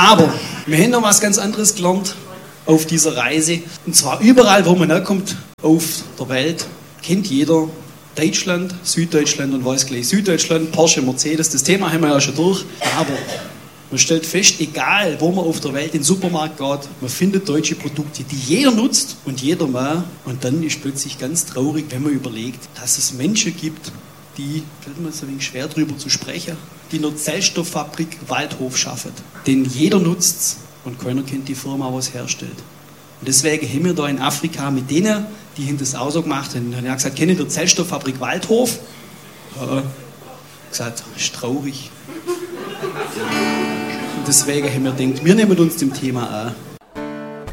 Aber wir haben noch was ganz anderes gelernt auf dieser Reise. Und zwar überall, wo man herkommt auf der Welt, kennt jeder Deutschland, Süddeutschland und weiß gleich Süddeutschland, Porsche, Mercedes, das Thema haben wir ja schon durch. Aber man stellt fest, egal wo man auf der Welt in den Supermarkt geht, man findet deutsche Produkte, die jeder nutzt und jeder mal. Und dann ist plötzlich ganz traurig, wenn man überlegt, dass es Menschen gibt, die, fällt mir so ein wenig schwer drüber zu sprechen, die in der Zellstofffabrik Waldhof schaffen. Den jeder nutzt und keiner kennt die Firma, was herstellt. Und deswegen haben wir da in Afrika mit denen, die haben das auch so gemacht haben, haben gesagt, kennen die Zellstofffabrik Waldhof? Ja. Gesagt, das ist traurig. Und deswegen haben wir gedacht, wir nehmen uns dem Thema an.